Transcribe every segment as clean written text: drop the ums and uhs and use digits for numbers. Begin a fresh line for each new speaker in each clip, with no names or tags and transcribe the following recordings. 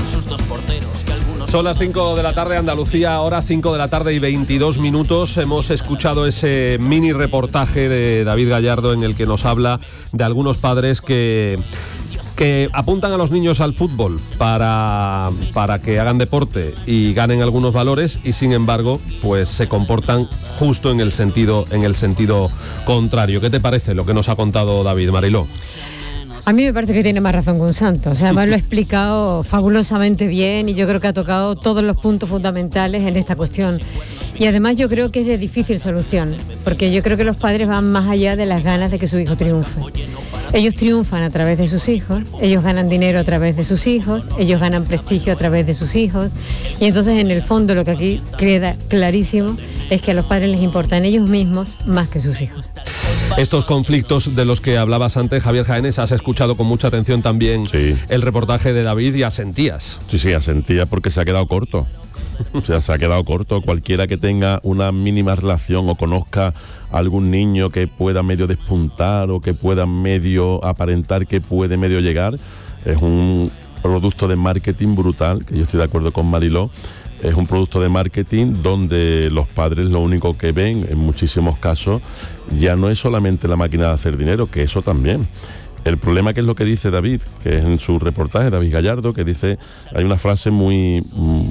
sus dos porteros que algunos...
Son las 5 de la tarde, Andalucía, ahora 5 de la tarde y 22 minutos. Hemos escuchado ese mini reportaje de David Gallardo en el que nos habla de algunos padres que apuntan a los niños al fútbol para que hagan deporte y ganen algunos valores, y sin embargo pues se comportan justo en el sentido contrario. ¿Qué te parece lo que nos ha contado David, Mariló?
A mí me parece que tiene más razón que un santo. O sea, además lo ha explicado fabulosamente bien y yo creo que ha tocado todos los puntos fundamentales en esta cuestión. Y además yo creo que es de difícil solución, porque yo creo que los padres van más allá de las ganas de que su hijo triunfe. Ellos triunfan a través de sus hijos, ellos ganan dinero a través de sus hijos, ellos ganan prestigio a través de sus hijos, y entonces en el fondo lo que aquí queda clarísimo es que a los padres les importan ellos mismos más que sus hijos.
Estos conflictos de los que hablabas antes, Javier Jaénes, has escuchado con mucha atención también el reportaje de David y asentías.
Sí, asentía porque se ha quedado corto. O sea, se ha quedado corto. Cualquiera que tenga una mínima relación o conozca a algún niño que pueda medio despuntar o que pueda medio aparentar que puede medio llegar, es un producto de marketing brutal, que yo estoy de acuerdo con Mariló. Es un producto de marketing donde los padres lo único que ven en muchísimos casos ya no es solamente la máquina de hacer dinero, que eso también. El problema, que es lo que dice David, que es en su reportaje, David Gallardo, que dice, hay una frase muy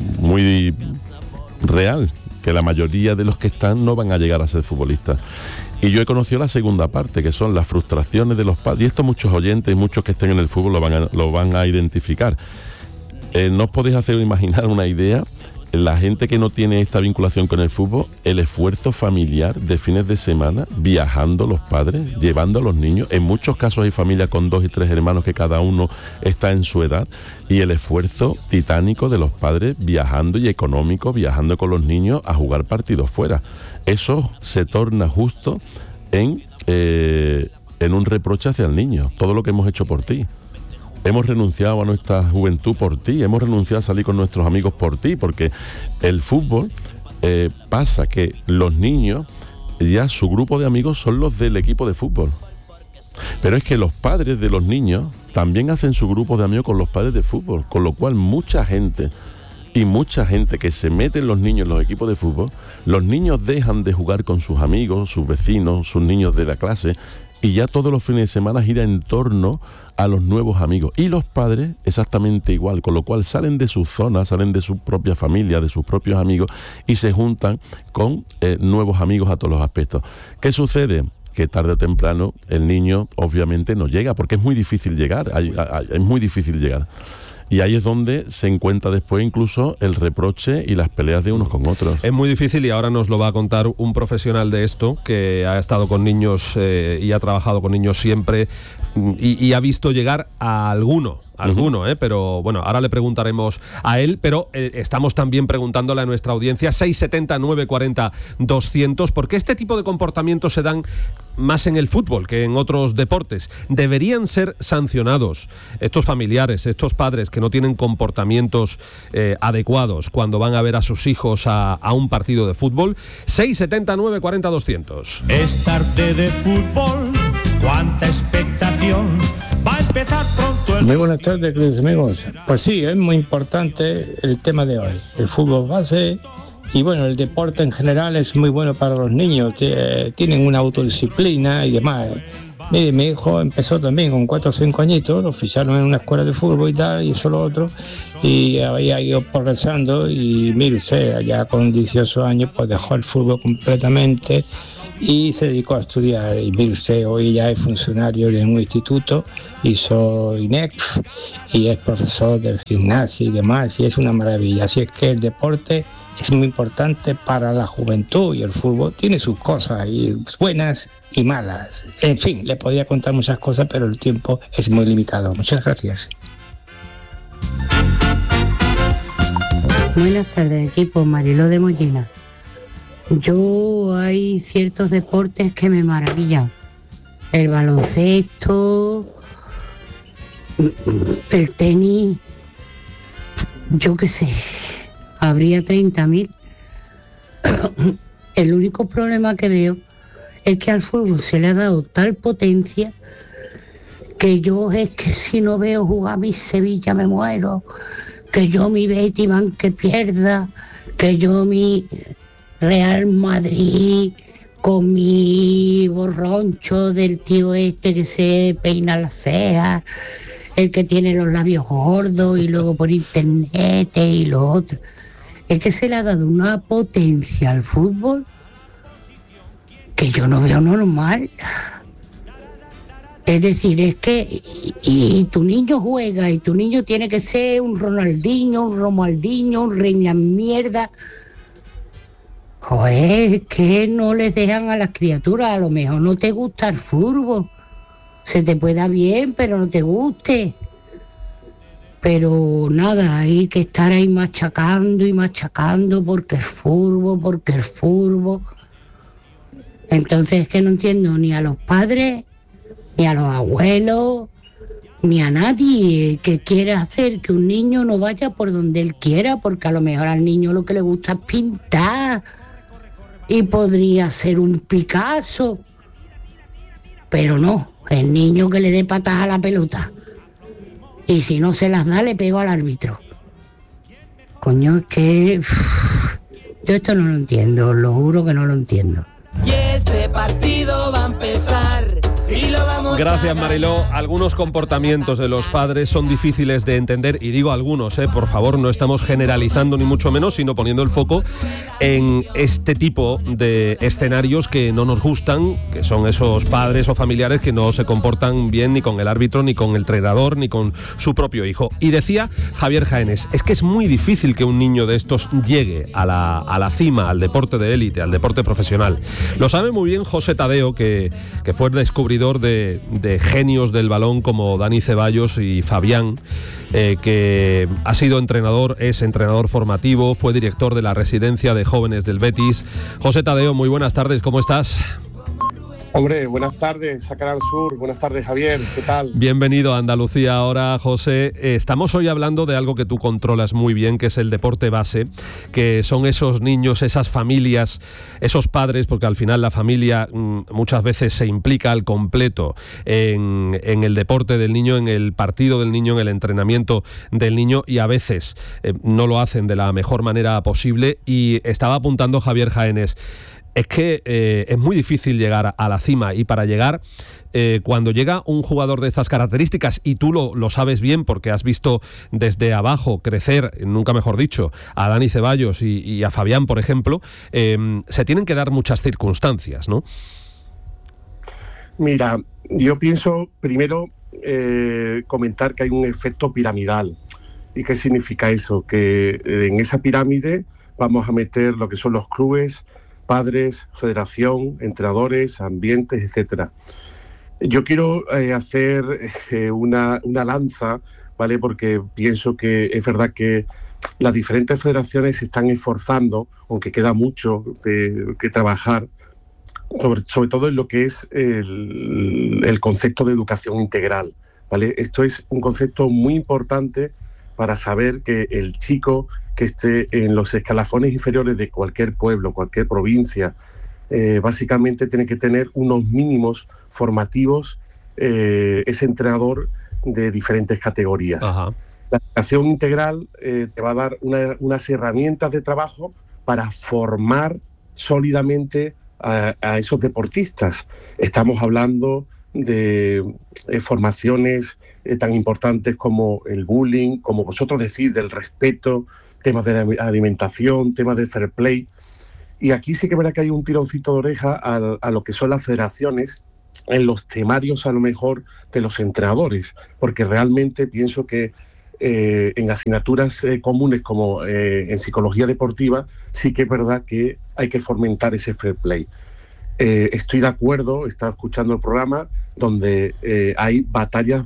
real, que la mayoría de los que están no van a llegar a ser futbolistas. Y yo he conocido la segunda parte, que son las frustraciones de los padres, y esto muchos oyentes y muchos que estén en el fútbol lo van a identificar. No os podéis hacer imaginar una idea, la gente que no tiene esta vinculación con el fútbol, el esfuerzo familiar de fines de semana, viajando los padres, llevando a los niños. En muchos casos hay familias con 2 y 3 hermanos que cada uno está en su edad, y el esfuerzo titánico de los padres viajando y económico, viajando con los niños a jugar partidos fuera. Eso se torna justo en un reproche hacia el niño. Todo lo que hemos hecho por ti. Hemos renunciado a nuestra juventud por ti, hemos renunciado a salir con nuestros amigos por ti, porque el fútbol pasa que los niños, ya su grupo de amigos son los del equipo de fútbol. Pero es que los padres de los niños también hacen su grupo de amigos con los padres de fútbol, con lo cual mucha gente que se mete en los niños en los equipos de fútbol, los niños dejan de jugar con sus amigos, sus vecinos, sus niños de la clase, y ya todos los fines de semana gira en torno a los nuevos amigos. Y los padres exactamente igual, con lo cual salen de su zona, salen de su propia familia, de sus propios amigos, y se juntan con nuevos amigos a todos los aspectos. ¿Qué sucede? Que tarde o temprano el niño obviamente no llega, porque es muy difícil llegar, es muy difícil llegar. Y ahí es donde se encuentra después incluso el reproche y las peleas de unos con otros. Es muy difícil, y ahora nos lo va a contar un profesional de esto, que ha estado con niños y ha trabajado con niños siempre, y ha visto llegar a alguno, pero bueno, ahora le preguntaremos a él, pero estamos también preguntándole a nuestra audiencia, 670 940 200, ¿por qué este tipo de comportamientos se dan más en el fútbol que en otros deportes? ¿Deberían ser sancionados estos familiares, estos padres que no tienen comportamientos adecuados cuando van a ver a sus hijos a un partido de fútbol? 670 940 200.
Es tarde de fútbol, cuánta expectación, va a empezar pronto.
Muy buenas tardes, queridos amigos. Pues sí, es muy importante el tema de hoy, el fútbol base. Y bueno, el deporte en general es muy bueno para los niños, tienen una autodisciplina y demás. Mire, mi hijo empezó también con 4 o 5 añitos, lo ficharon en una escuela de fútbol y tal, y eso lo otro, y había ido progresando, y mire usted, ya con 18 años pues dejó el fútbol completamente y se dedicó a estudiar. Y mire usted, hoy ya es funcionario de un instituto, hizo INEF y es profesor de gimnasia y demás, y es una maravilla. Así es que el deporte es muy importante para la juventud, y el fútbol tiene sus cosas y buenas y malas. En fin, le podría contar muchas cosas, pero el tiempo es muy limitado. Muchas gracias.
Buenas tardes, equipo. Mariló de Mollina. Hay ciertos deportes que me maravillan. El baloncesto, el tenis, yo qué sé. Habría 30.000. El único problema que veo es que al fútbol se le ha dado tal potencia que yo es que si no veo jugar mi Sevilla me muero, que yo mi Betis que pierda, que yo mi Real Madrid con mi borroncho del tío este que se peina las cejas, el que tiene los labios gordos y luego por internet y lo otro. Es que se le ha dado una potencia al fútbol que yo no veo normal. Es decir, es que y tu niño juega y tu niño tiene que ser un Ronaldinho, un Romaldinho, un reina mierda. Joder, es que no les dejan a las criaturas, a lo mejor no te gusta el fútbol. Se te puede dar bien, pero no te guste. Pero nada, hay que estar ahí machacando y machacando porque el fútbol. Entonces es que no entiendo ni a los padres, ni a los abuelos, ni a nadie que quiera hacer que un niño no vaya por donde él quiera, porque a lo mejor al niño lo que le gusta es pintar y podría ser un Picasso. Pero no, el niño que le dé patas a la pelota. Y si no se las da, le pego al árbitro. Coño, es que... yo esto no lo entiendo, lo juro que no lo entiendo.
Y este partido va a empezar y lo vamos
Gracias, Mariló. Algunos comportamientos de los padres son difíciles de entender, y digo algunos, por favor, no estamos generalizando ni mucho menos, sino poniendo el foco en este tipo de escenarios que no nos gustan, que son esos padres o familiares que no se comportan bien ni con el árbitro, ni con el entrenador, ni con su propio hijo. Y decía Javier Jaénes, es que es muy difícil que un niño de estos llegue a la cima, al deporte de élite, al deporte profesional. Lo sabe muy bien José Tadeo, que fue el descubridor de genios del balón como Dani Ceballos y Fabián, que ha sido entrenador, es entrenador formativo, fue director de la residencia de jóvenes del Betis. José Tadeo, muy buenas tardes, ¿cómo estás?
Hombre, buenas tardes a Canal Sur, buenas tardes Javier, ¿qué tal?
Bienvenido a Andalucía ahora, José. Estamos hoy hablando de algo que tú controlas muy bien, que es el deporte base, que son esos niños, esas familias, esos padres, porque al final la familia muchas veces se implica al completo en el deporte del niño, en el partido del niño, en el entrenamiento del niño, y a veces no lo hacen de la mejor manera posible. Y estaba apuntando Javier Jaénes, es que es muy difícil llegar a la cima, y para llegar, cuando llega un jugador de estas características, y tú lo sabes bien porque has visto desde abajo crecer, nunca mejor dicho, a Dani Ceballos y a Fabián, por ejemplo, se tienen que dar muchas circunstancias, ¿no?
Mira, yo pienso primero comentar que hay un efecto piramidal. ¿Y qué significa eso? Que en esa pirámide vamos a meter lo que son los clubes, padres, federación, entrenadores, ambientes, etcétera. Yo quiero hacer una lanza, ¿vale? Porque pienso que es verdad que las diferentes federaciones se están esforzando, aunque queda mucho que trabajar, sobre todo en lo que es el concepto de educación integral, ¿vale? Esto es un concepto muy importante para saber que el chico que esté en los escalafones inferiores de cualquier pueblo, cualquier provincia, básicamente tiene que tener unos mínimos formativos, ese entrenador de diferentes categorías. Ajá. La educación integral te va a dar unas herramientas de trabajo para formar sólidamente a esos deportistas. Estamos hablando de formaciones tan importantes como el bullying, como vosotros decís, del respeto, temas de la alimentación, temas de fair play. Y aquí sí que verá que hay un tironcito de oreja a lo que son las federaciones en los temarios, a lo mejor, de los entrenadores, porque realmente pienso que en asignaturas comunes como en psicología deportiva sí que es verdad que hay que fomentar ese fair play. Estoy de acuerdo, estaba escuchando el programa donde hay batallas,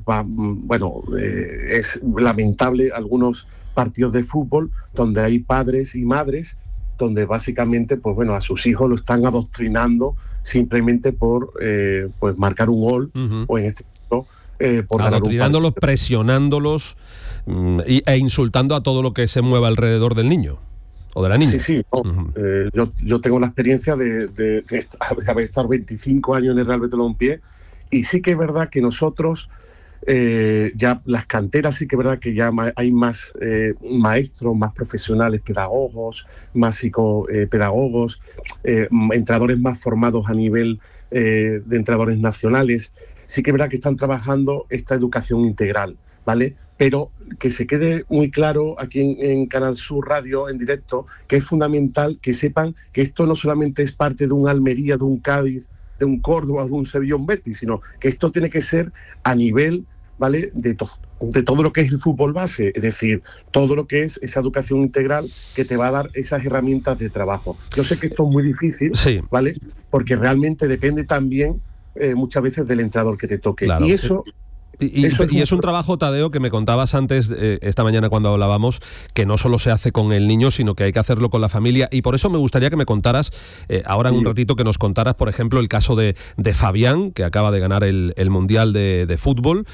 es lamentable algunos partidos de fútbol donde hay padres y madres donde básicamente a sus hijos lo están adoctrinando simplemente por marcar un gol, o en este caso por ganar un partido. Presionándolos
e insultando a todo lo que se mueva alrededor del niño o de la niña.
Sí, yo tengo la experiencia de estar 25 años en el Real Betis Balompié, y sí que es verdad que nosotros Ya las canteras sí que es verdad que ya hay más maestros, más profesionales, pedagogos, más psicopedagogos, entrenadores más formados a nivel de entrenadores nacionales. Sí que es verdad que están trabajando esta educación integral, ¿vale? Pero que se quede muy claro aquí en Canal Sur Radio en directo que es fundamental que sepan que esto no solamente es parte de un Almería, de un Cádiz, de un Córdoba, de un Sevilla, un Betis, sino que esto tiene que ser a nivel, ¿vale?, de todo lo que es el fútbol base, es decir, todo lo que es esa educación integral que te va a dar esas herramientas de trabajo. Yo sé que esto es muy difícil, sí, ¿vale?, porque realmente depende también muchas veces del entrenador que te toque. Claro. Y eso...
Y es un trabajo, Tadeo, que me contabas antes, esta mañana cuando hablábamos, que no solo se hace con el niño, sino que hay que hacerlo con la familia. Y por eso me gustaría que me contaras, ahora en un ratito, que nos contaras, por ejemplo, el caso de Fabián, que acaba de ganar el Mundial de Fútbol.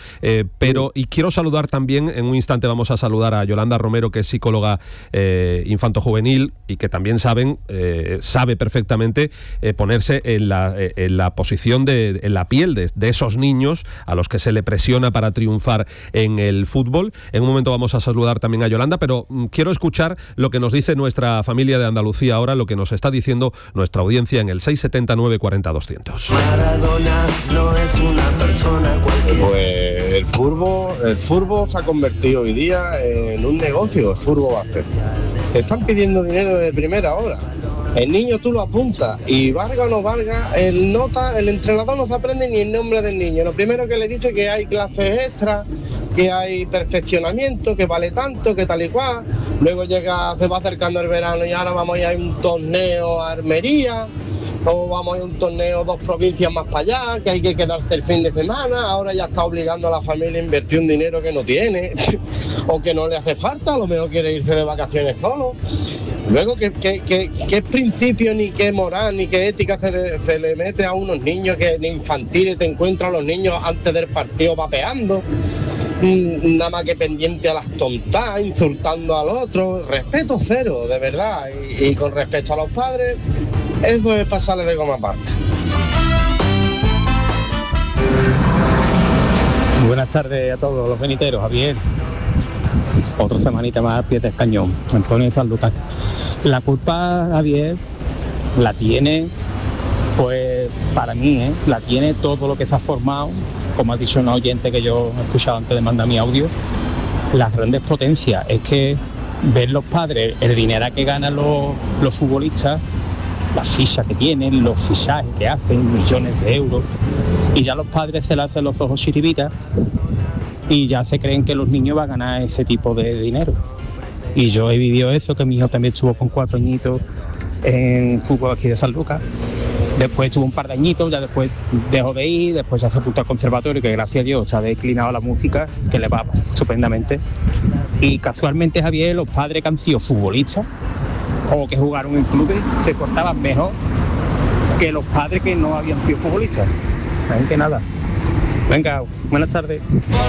Y quiero saludar también, en un instante vamos a saludar a Yolanda Romero, que es psicóloga infanto-juvenil y que también sabe perfectamente ponerse en la posición en la piel de esos niños a los que se le presiona para triunfar en el fútbol. En un momento vamos a saludar también a Yolanda, pero quiero escuchar lo que nos dice nuestra familia de Andalucía ahora, lo que nos está diciendo nuestra audiencia en el 679 40 200.
Maradona no es una persona cualquiera.
Pues el fútbol se ha convertido hoy día en un negocio, el fútbol base. Te están pidiendo dinero de primera hora. El niño tú lo apuntas y valga o no valga, el entrenador no se aprende ni el nombre del niño. Lo primero que le dice que hay clases extras, que hay perfeccionamiento, que vale tanto, que tal y cual. Luego se va acercando el verano y ahora vamos a ir a un torneo a Almería, o vamos a ir a un torneo 2 provincias más para allá, que hay que quedarse el fin de semana. Ahora ya está obligando a la familia a invertir un dinero que no tiene o que no le hace falta, a lo mejor quiere irse de vacaciones solo. Luego, ¿qué principio, ni qué moral, ni qué ética se le mete a unos niños que en infantiles te encuentran a los niños antes del partido vapeando? Nada más que pendiente a las tontas, insultando al otro. Respeto cero, de verdad. Y con respecto a los padres, eso es pasarle de goma aparte.
Buenas tardes a todos los veniteros, Javier. Otra semanita más al pie del cañón. Antonio de San Lucas. La culpa, Javier, la tiene, pues para mí, la tiene todo lo que se ha formado, como ha dicho un oyente que yo he escuchado antes de mandar mi audio, las grandes potencias. Es que ver los padres, el dinero que ganan los futbolistas, las fichas que tienen, los fichajes que hacen, millones de euros, y ya los padres se le hacen los ojos chiribitas y ya se creen que los niños van a ganar ese tipo de dinero. Y yo he vivido eso, que mi hijo también estuvo con 4 añitos en fútbol aquí de San Lucas. Después estuvo un par de añitos, ya después dejó de ir, después ya se apuntó al conservatorio, que gracias a Dios se ha declinado la música, que le va estupendamente. Y casualmente, Javier, los padres que han sido futbolistas o que jugaron en clubes se cortaban mejor que los padres que no habían sido futbolistas. Así que nada. Venga, buenas tardes.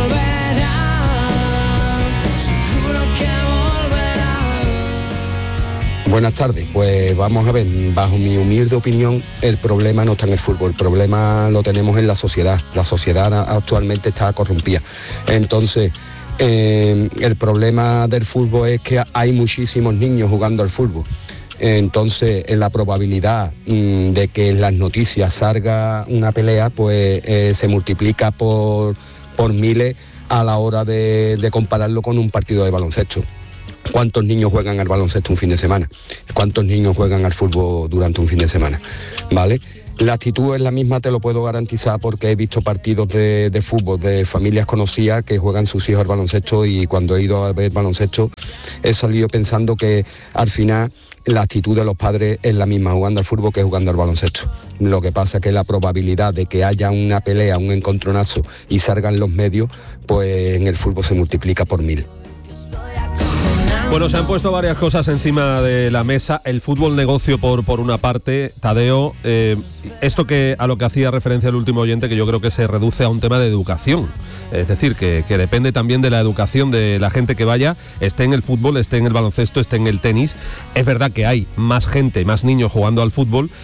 Buenas tardes, pues vamos a ver, bajo mi humilde opinión, el problema no está en el fútbol, el problema lo tenemos en la sociedad actualmente está corrompida. Entonces, el problema del fútbol es que hay muchísimos niños jugando al fútbol. Entonces, en la probabilidad de que en las noticias salga una pelea, pues se multiplica por miles a la hora de compararlo con un partido de baloncesto. ¿Cuántos niños juegan al baloncesto un fin de semana? ¿Cuántos niños juegan al fútbol durante un fin de semana? ¿Vale? La actitud es la misma, te lo puedo garantizar, porque he visto partidos de fútbol de familias conocidas que juegan sus hijos al baloncesto, y cuando he ido a ver baloncesto he salido pensando que al final la actitud de los padres es la misma jugando al fútbol que jugando al baloncesto. Lo que pasa es que la probabilidad de que haya una pelea, un encontronazo y salgan los medios, pues en el fútbol se multiplica por 1000.
Bueno, se han puesto varias cosas encima de la mesa. El fútbol negocio por una parte, Tadeo, esto que a lo que hacía referencia el último oyente, que yo creo que se reduce a un tema de educación. Es decir, que depende también de la educación de la gente que vaya, esté en el fútbol, esté en el baloncesto, esté en el tenis. Es verdad que hay más gente, más niños jugando al fútbol,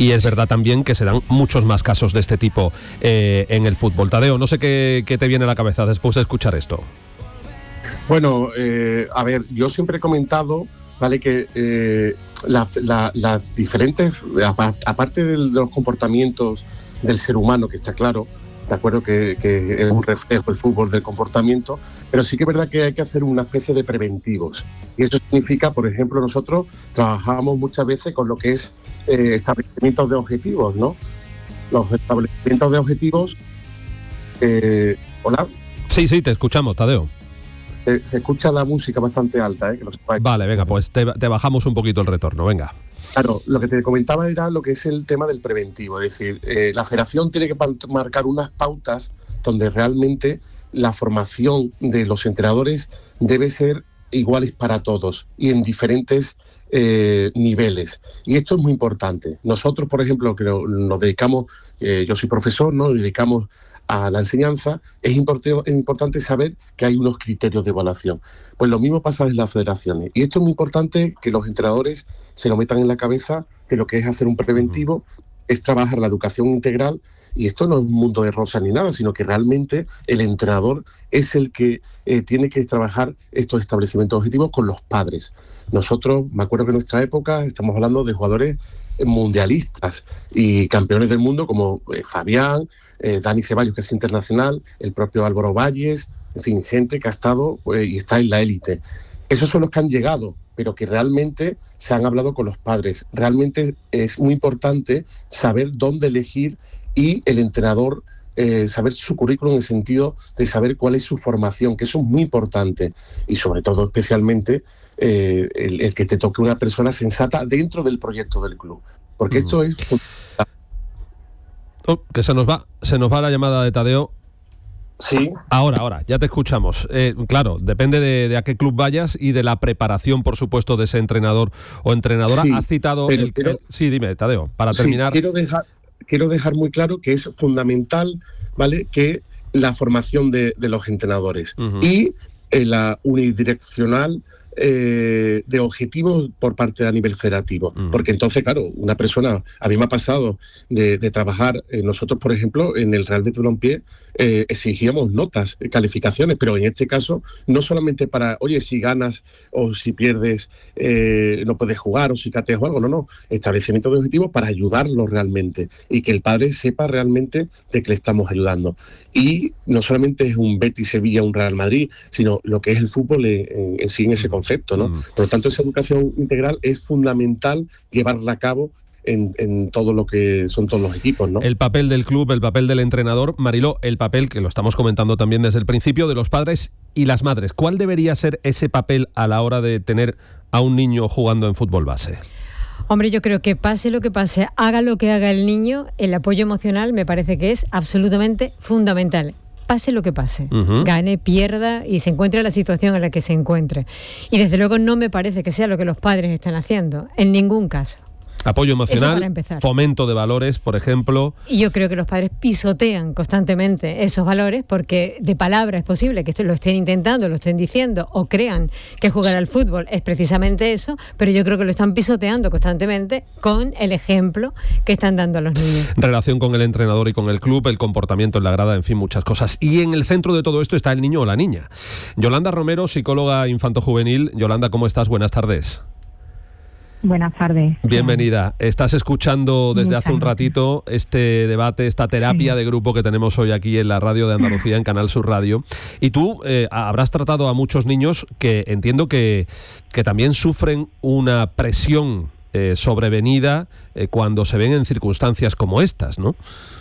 Y es verdad también que se dan muchos más casos de este tipo en el fútbol. Tadeo, no sé qué te viene a la cabeza después de escuchar esto.
Bueno, a ver, yo siempre he comentado, ¿vale?, que las diferentes, aparte de los comportamientos del ser humano, que está claro, de acuerdo que es un reflejo el fútbol del comportamiento, pero sí que es verdad que hay que hacer una especie de preventivos. Y eso significa, por ejemplo, nosotros trabajamos muchas veces con lo que es establecimientos de objetivos, ¿no? Los establecimientos de objetivos... ¿Hola?
Sí, te escuchamos, Tadeo.
Se escucha la música bastante alta, que lo sepáis.
Vale, venga, pues te bajamos un poquito el retorno, venga.
Claro, lo que te comentaba era lo que es el tema del preventivo, es decir, la federación tiene que marcar unas pautas donde realmente la formación de los entrenadores debe ser iguales para todos y en diferentes niveles. Y esto es muy importante. Nosotros, por ejemplo, que nos dedicamos, yo soy profesor, ¿no?, nos dedicamos a la enseñanza, es importante saber que hay unos criterios de evaluación. Pues lo mismo pasa en las federaciones. Y esto es muy importante que los entrenadores se lo metan en la cabeza, que lo que es hacer un preventivo es trabajar la educación integral. Y esto no es un mundo de rosa ni nada, sino que realmente el entrenador es el que tiene que trabajar estos establecimientos objetivos con los padres. Nosotros, me acuerdo que en nuestra época estamos hablando de jugadores mundialistas y campeones del mundo como Fabián, Dani Ceballos, que es internacional, el propio Álvaro Valles, en fin, gente que ha estado y está en la élite. Esos son los que han llegado, pero que realmente se han hablado con los padres. Realmente es muy importante saber dónde elegir y el entrenador saber su currículum en el sentido de saber cuál es su formación, que eso es muy importante. Y sobre todo, especialmente, el que te toque una persona sensata dentro del proyecto del club. Porque esto es...
que se nos va la llamada de Tadeo.
Sí.
Ahora, ya te escuchamos. Claro, depende de a qué club vayas y de la preparación, por supuesto, de ese entrenador o entrenadora.
Sí,
has citado... Sí, dime, Tadeo, para terminar...
Quiero dejar muy claro que es fundamental, ¿vale?, que la formación de los entrenadores y la unidireccional de objetivos por parte a nivel federativo. Porque entonces, claro, una persona, a mí me ha pasado de trabajar, nosotros, por ejemplo, en el Real Betis Balompié exigíamos notas, calificaciones, pero en este caso no solamente para, oye, si ganas o si pierdes no puedes jugar o si cateas o algo, no, establecimiento de objetivos para ayudarlo realmente y que el padre sepa realmente de que le estamos ayudando. Y no solamente es un Betis, Sevilla, un Real Madrid, sino lo que es el fútbol en sí, en ese concepto, ¿no? Por lo tanto, esa educación integral es fundamental llevarla a cabo en todo lo que son todos los equipos, ¿no?
El papel del club, el papel del entrenador, Mariló, el papel, que lo estamos comentando también desde el principio, de los padres y las madres. ¿Cuál debería ser ese papel a la hora de tener a un niño jugando en fútbol base?
Hombre, yo creo que pase lo que pase, haga lo que haga el niño, el apoyo emocional me parece que es absolutamente fundamental. Pase lo que pase, gane, pierda y se encuentre en la situación en la que se encuentre. Y desde luego no me parece que sea lo que los padres están haciendo, en ningún caso.
Apoyo emocional, fomento de valores, por ejemplo.
Y yo creo que los padres pisotean constantemente esos valores porque de palabra es posible que lo estén intentando, lo estén diciendo o crean que jugar al fútbol es precisamente eso, pero yo creo que lo están pisoteando constantemente con el ejemplo que están dando a los niños.
Relación con el entrenador y con el club, el comportamiento en la grada, en fin, muchas cosas. Y en el centro de todo esto está el niño o la niña. Yolanda Romero, psicóloga infanto-juvenil. Yolanda, ¿cómo estás? Buenas tardes.
Buenas tardes.
Bienvenida. Estás escuchando desde hace un ratito este debate, esta terapia de grupo que tenemos hoy aquí en la radio de Andalucía, en Canal Sur Radio. Y tú habrás tratado a muchos niños que entiendo que también sufren una presión sobrevenida cuando se ven en circunstancias como estas, ¿no?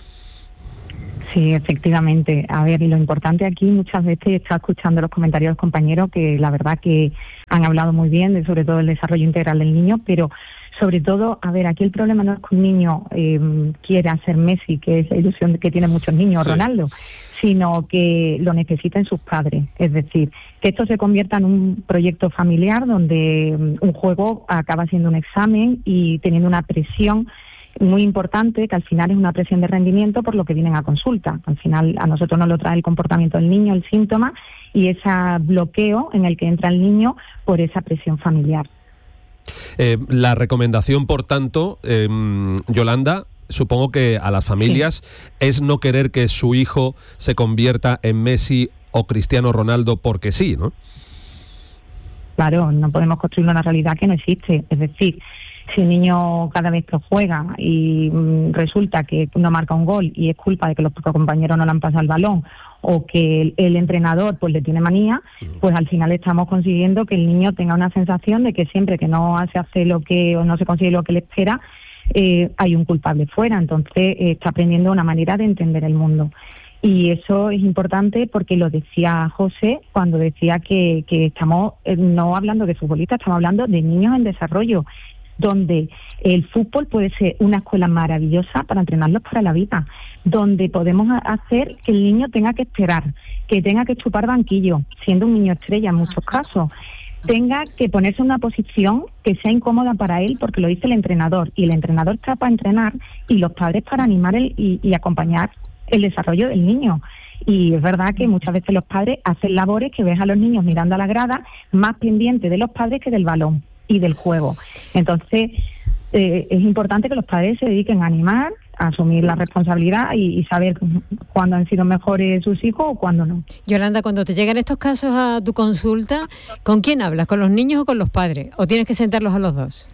Sí, efectivamente. A ver, y lo importante aquí muchas veces está escuchando los comentarios de los compañeros que la verdad que han hablado muy bien de sobre todo el desarrollo integral del niño, pero sobre todo, a ver, aquí el problema no es que un niño quiera ser Messi, que es la ilusión que tienen muchos niños, sí, Ronaldo, sino que lo necesitan sus padres. Es decir, que esto se convierta en un proyecto familiar donde un juego acaba siendo un examen y teniendo una presión muy importante, que al final es una presión de rendimiento por lo que vienen a consulta. Al final a nosotros nos lo trae el comportamiento del niño, el síntoma, y ese bloqueo en el que entra el niño por esa presión familiar.
La recomendación, por tanto, Yolanda, supongo que a las familias es no querer que su hijo se convierta en Messi o Cristiano Ronaldo porque sí, ¿no?
Claro, no podemos construir una realidad que no existe. Es decir, si un niño cada vez que juega y resulta que no marca un gol y es culpa de que los compañeros no le han pasado el balón o que el entrenador pues le tiene manía, pues al final estamos consiguiendo que el niño tenga una sensación de que siempre que no se hace lo que o no se consigue lo que le espera, hay un culpable fuera. Entonces está aprendiendo una manera de entender el mundo. Y eso es importante porque lo decía José cuando decía que estamos no hablando de futbolistas, estamos hablando de niños en desarrollo, donde el fútbol puede ser una escuela maravillosa para entrenarlos para la vida, donde podemos hacer que el niño tenga que esperar, que tenga que chupar banquillo, siendo un niño estrella en muchos casos, tenga que ponerse en una posición que sea incómoda para él porque lo dice el entrenador, y el entrenador está para entrenar y los padres para animar y acompañar el desarrollo del niño. Y es verdad que muchas veces los padres hacen labores que ves a los niños mirando a la grada más pendientes de los padres que del balón y del juego. Entonces es importante que los padres se dediquen a animar, a asumir la responsabilidad y saber cuándo han sido mejores sus hijos o cuándo no.
Yolanda, cuando te llegan estos casos a tu consulta, ¿con quién hablas? ¿Con los niños o con los padres? ¿O tienes que sentarlos a los dos?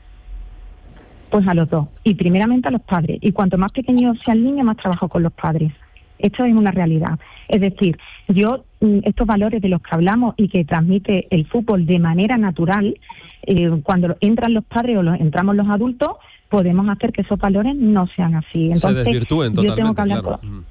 Pues a los dos. Y primeramente a los padres. Y cuanto más pequeño sea el niño, más trabajo con los padres. Esto es una realidad. Es decir, yo estos valores de los que hablamos y que transmite el fútbol de manera natural, cuando entran los padres o entramos los adultos, podemos hacer que esos valores no sean así. Entonces,
se desvirtúen totalmente,
yo tengo que hablar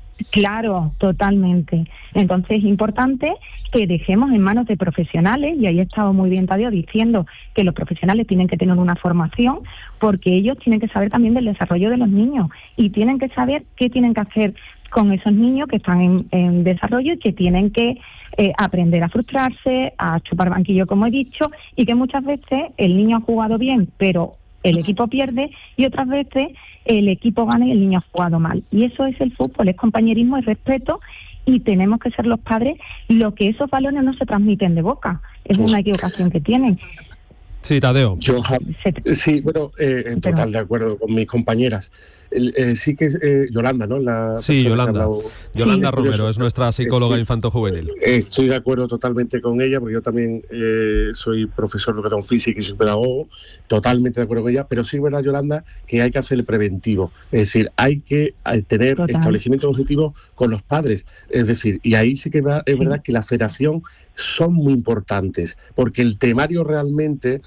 claro, totalmente. Entonces es importante que dejemos en manos de profesionales, y ahí ha estado muy bien Tadeo diciendo que los profesionales tienen que tener una formación, porque ellos tienen que saber también del desarrollo de los niños y tienen que saber qué tienen que hacer con esos niños que están en desarrollo y que tienen que aprender a frustrarse, a chupar banquillo, como he dicho, y que muchas veces el niño ha jugado bien, pero el equipo pierde, y otras veces el equipo gana y el niño ha jugado mal. Y eso es el fútbol, es compañerismo, es respeto, y tenemos que ser los padres lo que esos valores no se transmiten de boca. Es una equivocación que tienen.
Sí, Tadeo.
Sí, bueno, en total de acuerdo con mis compañeras. Sí que es Yolanda, ¿no?
Sí, Yolanda. Yolanda Romero es nuestra psicóloga infanto-juvenil.
Estoy de acuerdo totalmente con ella, porque yo también soy profesor de educación física y soy pedagogo, totalmente de acuerdo con ella, pero sí es verdad, Yolanda, que hay que hacer el preventivo. Es decir, hay que tener establecimientos objetivos con los padres. Es decir, y ahí sí que es verdad que la federación son muy importantes, porque el temario realmente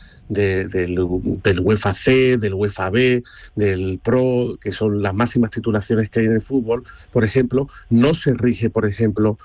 del UEFA C, del UEFA B, del Pro, que son las máximas titulaciones que hay en el fútbol, por ejemplo, no se rige, por ejemplo,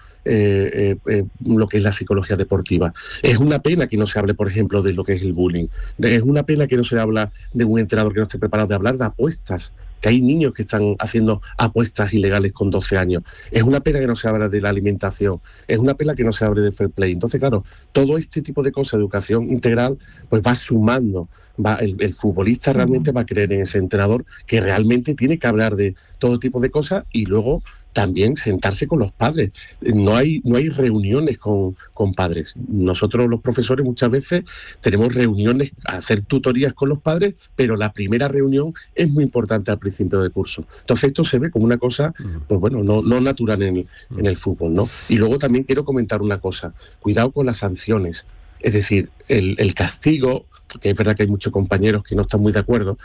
lo que es la psicología deportiva. Es una pena que no se hable, por ejemplo, de lo que es el bullying. Es una pena que no se habla de un entrenador que no esté preparado, de hablar de apuestas, que hay niños que están haciendo apuestas ilegales con 12 años. Es una pena que no se hable de la alimentación, es una pena que no se hable de fair play. Entonces, claro, todo este tipo de cosas, educación integral, pues va sumando. El futbolista realmente va a creer en ese entrenador que realmente tiene que hablar de todo tipo de cosas, y luego también sentarse con los padres. No hay reuniones con padres. Nosotros los profesores muchas veces tenemos reuniones, hacer tutorías con los padres, pero la primera reunión es muy importante al principio del curso. Entonces esto se ve como una cosa, pues bueno, no natural en el fútbol, ¿no? Y luego también quiero comentar una cosa. Cuidado con las sanciones. Es decir, el castigo, que es verdad que hay muchos compañeros que no están muy de acuerdo,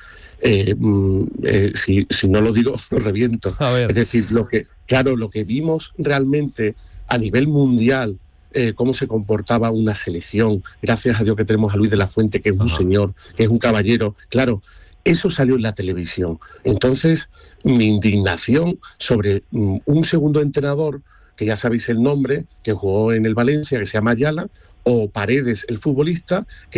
si no lo digo, lo reviento. Es decir, lo que vimos realmente a nivel mundial, cómo se comportaba una selección, gracias a Dios que tenemos a Luis de la Fuente, que es un señor, que es un caballero, claro, eso salió en la televisión. Entonces, mi indignación sobre un segundo entrenador, que ya sabéis el nombre, que jugó en el Valencia, que se llama Ayala, o Paredes, el futbolista, que